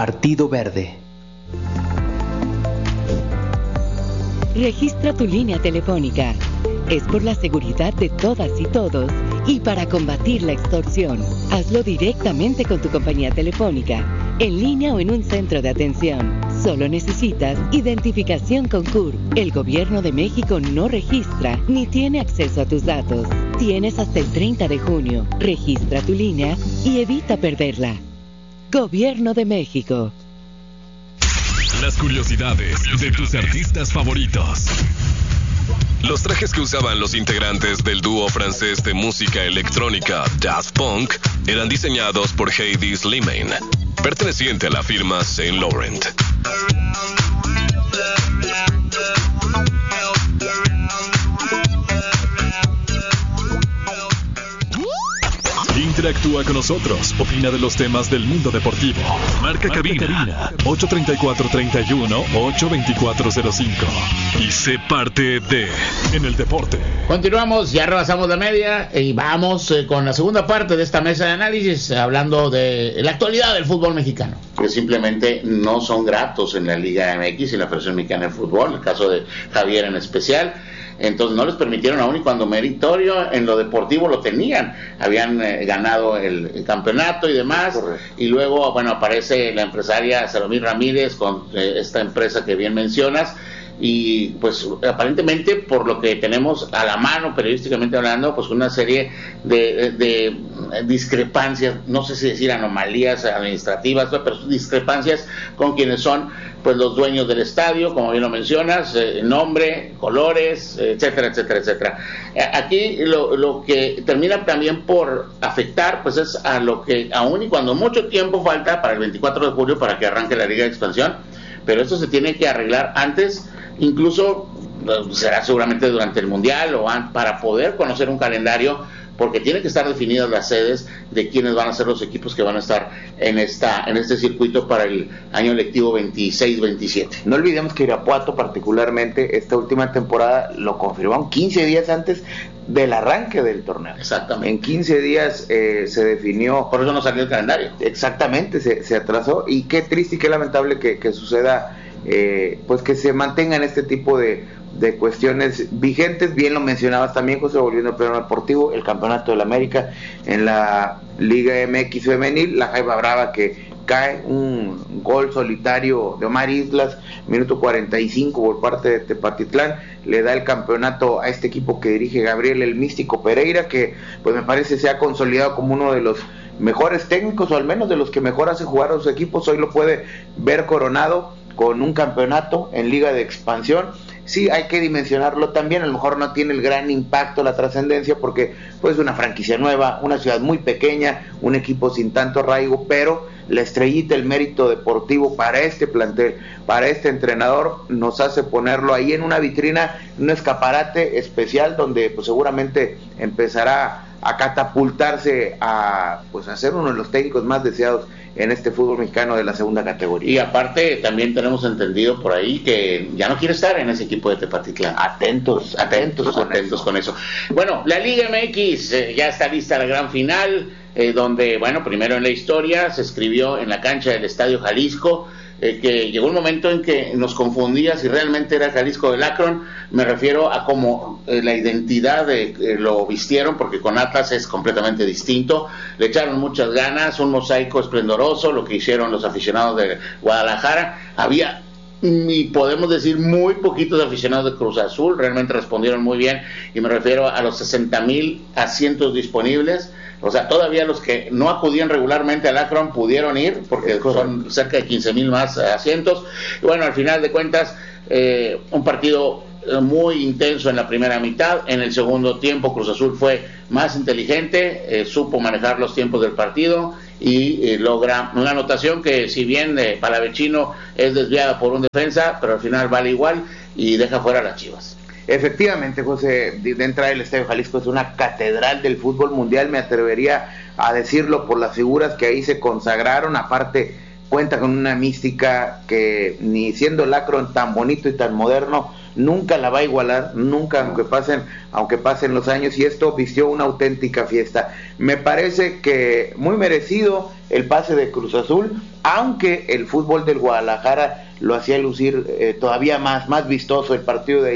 Partido Verde. Registra tu línea telefónica. Es por la seguridad de todas y todos y para combatir la extorsión. Hazlo directamente con tu compañía telefónica, en línea o en un centro de atención. Solo necesitas identificación con CURP. El Gobierno de México no registra ni tiene acceso a tus datos. Tienes hasta el 30 de junio. Registra tu línea y evita perderla. Gobierno de México. Las curiosidades de tus artistas favoritos. Los trajes que usaban los integrantes del dúo francés de música electrónica Daft Punk eran diseñados por Hedi Slimane, perteneciente a la firma Saint Laurent. Interactúa con nosotros, opina de los temas del mundo deportivo. Marca cabina 834-31-82405 y sé parte de En el Deporte. Continuamos, ya rebasamos la media y vamos con la segunda parte de esta mesa de análisis, hablando de la actualidad del fútbol mexicano, que simplemente no son gratos en la Liga MX y en la Federación Mexicana de Fútbol, el caso de Javier en especial. Entonces no les permitieron, aún y cuando meritorio en lo deportivo lo tenían, habían ganado el campeonato y demás. Correcto. Y luego, bueno, aparece la empresaria Salomir Ramírez con esta empresa que bien mencionas, y pues aparentemente, por lo que tenemos a la mano periodísticamente hablando, pues una serie de discrepancias, no sé si decir anomalías administrativas, pero discrepancias con quienes son pues los dueños del estadio, como bien lo mencionas, nombre, colores, etcétera, etcétera, etcétera. Aquí lo que termina también por afectar, pues es a lo que aún y cuando mucho tiempo falta para el 24 de julio para que arranque la Liga de Expansión, pero esto se tiene que arreglar antes, incluso será seguramente durante el Mundial o para poder conocer un calendario, porque tienen que estar definidas las sedes de quiénes van a ser los equipos que van a estar en este circuito para el año lectivo 26-27. No olvidemos que Irapuato, particularmente esta última temporada, lo confirmaron 15 días antes del arranque del torneo. Exactamente. En 15 días se definió. Por eso no salió el calendario. Exactamente, se atrasó, y qué triste y qué lamentable que suceda, pues que se mantengan este tipo de cuestiones vigentes. Bien lo mencionabas también, José, volviendo al plano deportivo, el campeonato de la América en la Liga MX femenil, la Jaiba Brava, que cae un gol solitario de Omar Islas, minuto 45 por parte de Tepatitlán, le da el campeonato a este equipo que dirige Gabriel el Místico Pereira, que pues me parece se ha consolidado como uno de los mejores técnicos, o al menos de los que mejor hace jugar a sus equipos. Hoy lo puede ver coronado con un campeonato en Liga de Expansión. Sí, hay que dimensionarlo también, a lo mejor no tiene el gran impacto, la trascendencia, porque pues una franquicia nueva, una ciudad muy pequeña, un equipo sin tanto arraigo, pero la estrellita, el mérito deportivo para este plantel, para este entrenador, nos hace ponerlo ahí en una vitrina, un escaparate especial, donde pues seguramente empezará a catapultarse a pues a ser uno de los técnicos más deseados en este fútbol mexicano de la segunda categoría. Y aparte también tenemos entendido por ahí que ya no quiere estar en ese equipo de Tepatitlán. Atentos con eso. Bueno, la Liga MX ya está lista la gran final, donde, bueno, primero en la historia se escribió en la cancha del Estadio Jalisco, que llegó un momento en que nos confundía si realmente era Jalisco del Akron. Me refiero a cómo la identidad lo vistieron, porque con Atlas es completamente distinto. Le echaron muchas ganas, un mosaico esplendoroso, lo que hicieron los aficionados de Guadalajara. Había, y podemos decir, muy poquitos aficionados de Cruz Azul, realmente respondieron muy bien, y me refiero a los 60,000 asientos disponibles. O sea, todavía los que no acudían regularmente al Akron pudieron ir, porque son cerca de 15,000 más asientos. Y bueno, al final de cuentas, un partido muy intenso en la primera mitad. En el segundo tiempo Cruz Azul fue más inteligente, supo manejar los tiempos del partido y logra una anotación que, si bien Palavecino es desviada por un defensa, pero al final vale igual y deja fuera a las Chivas. Efectivamente, José, de entrada el Estadio Jalisco es una catedral del fútbol mundial, me atrevería a decirlo por las figuras que ahí se consagraron. Aparte cuenta con una mística que, ni siendo el Akron tan bonito y tan moderno, nunca la va a igualar, nunca, aunque pasen los años, y esto vistió una auténtica fiesta. Me parece que muy merecido el pase de Cruz Azul, aunque el fútbol del Guadalajara lo hacía lucir todavía más vistoso el partido de